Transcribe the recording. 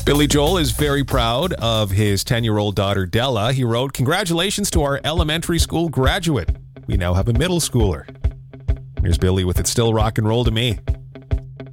Billy Joel is very proud of his 10-year-old daughter, Della. He wrote, "Congratulations to our elementary school graduate. We now have a middle schooler." Here's Billy with "It's Still Rock and Roll to Me."